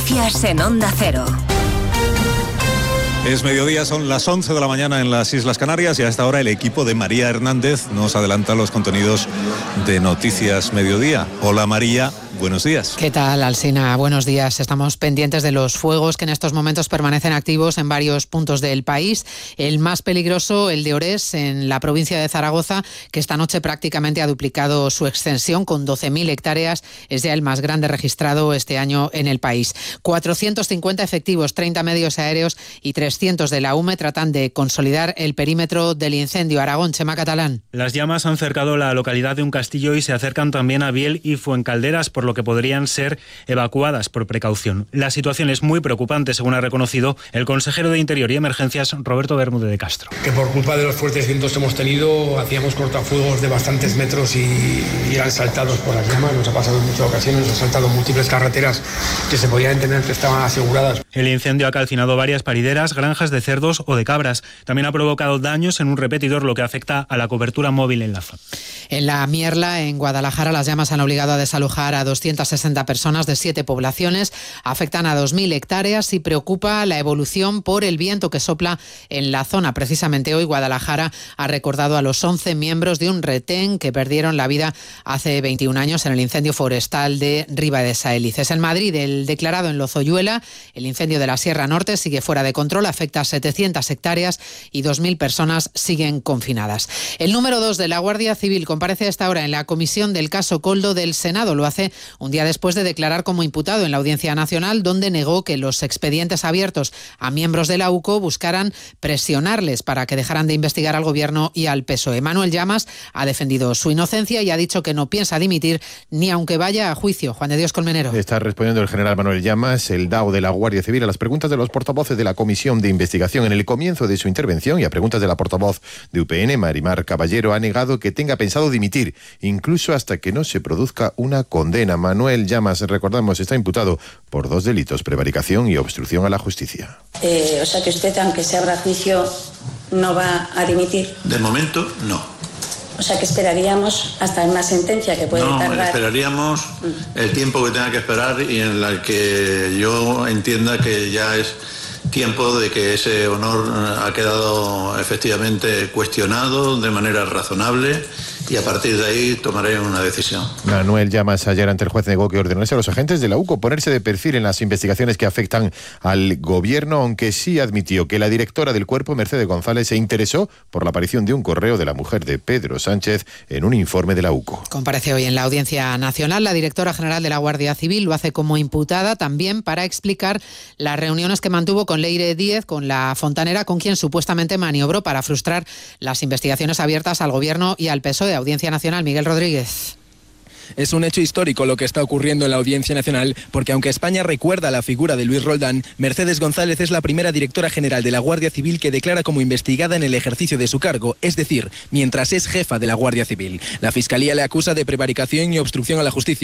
Noticias en Onda Cero. Es mediodía, son las 11 de la mañana en las Islas Canarias y a esta hora el equipo de María Hernández nos adelanta los contenidos de Noticias Mediodía. Hola María, buenos días. ¿Qué tal, Alsina? Buenos días. Estamos pendientes de los fuegos que en estos momentos permanecen activos en varios puntos del país. El más peligroso, el de Orés, en la provincia de Zaragoza, que esta noche prácticamente ha duplicado su extensión con 12.000 hectáreas. Es ya el más grande registrado este año en el país. 450 efectivos, 30 medios aéreos y 300 de la UME tratan de consolidar el perímetro del incendio. Aragón, Chema Catalán. Las llamas han cercado la localidad de un castillo y se acercan también a Biel y Fuencalderas, por lo que podrían ser evacuadas por precaución. La situación es muy preocupante, según ha reconocido el consejero de Interior y Emergencias, Roberto Bermúdez de Castro. Que por culpa de los fuertes vientos que hemos tenido, hacíamos cortafuegos de bastantes metros y eran saltados por las llamas. Nos ha pasado en muchas ocasiones, nos han saltado múltiples carreteras que se podían entender que estaban aseguradas. El incendio ha calcinado varias parideras, granjas de cerdos o de cabras. También ha provocado daños en un repetidor, lo que afecta a la cobertura móvil en la zona. En la Mierla, en Guadalajara, las llamas han obligado a desalojar a 260 personas de 7 poblaciones. Afectan a 2.000 hectáreas y preocupa la evolución por el viento que sopla en la zona. Precisamente hoy Guadalajara ha recordado a los 11 miembros de un retén que perdieron la vida hace 21 años en el incendio forestal de Riba de Saelices. En Madrid, el declarado en Lozoyuela, el incendio de la Sierra Norte sigue fuera de control, afecta a 700 hectáreas y 2.000 personas siguen confinadas. El número 2 de la Guardia Civil comparece a esta hora en la comisión del caso Koldo del Senado. Lo hace un día después de declarar como imputado en la Audiencia Nacional, donde negó que los expedientes abiertos a miembros de la UCO buscaran presionarles para que dejaran de investigar al Gobierno y al PSOE. Manuel Llamas ha defendido su inocencia y ha dicho que no piensa dimitir ni aunque vaya a juicio. Juan de Dios Colmenero. Está respondiendo el general Manuel Llamas, el DAO de la Guardia Civil, a las preguntas de los portavoces de la Comisión de Investigación. En el comienzo de su intervención y a preguntas de la portavoz de UPN, Marimar Caballero, ha negado que tenga pensado dimitir, incluso hasta que no se produzca una condena. Manuel Llamas, recordamos, está imputado por 2 delitos, prevaricación y obstrucción a la justicia. O sea que usted, aunque se abra juicio, no va a dimitir. De momento, no. O sea que esperaríamos hasta una sentencia que puede tardar. No, esperaríamos el tiempo que tenga que esperar y en el que yo entienda que ya es tiempo de que ese honor ha quedado efectivamente cuestionado de manera razonable y a partir de ahí tomaré una decisión. Manuel Llamas ayer ante el juez negó que ordenase a los agentes de la UCO ponerse de perfil en las investigaciones que afectan al Gobierno, aunque sí admitió que la directora del cuerpo, Mercedes González, se interesó por la aparición de un correo de la mujer de Pedro Sánchez en un informe de la UCO. Comparece hoy en la Audiencia Nacional. La directora general de la Guardia Civil lo hace como imputada también para explicar las reuniones que mantuvo con Leire Díez, con la fontanera, con quien supuestamente maniobró para frustrar las investigaciones abiertas al Gobierno y al PSOE. Audiencia Nacional, Miguel Rodríguez. Es un hecho histórico lo que está ocurriendo en la Audiencia Nacional, porque aunque España recuerda la figura de Luis Roldán, Mercedes González es la primera directora general de la Guardia Civil que declara como investigada en el ejercicio de su cargo, es decir, mientras es jefa de la Guardia Civil. La Fiscalía le acusa de prevaricación y obstrucción a la justicia.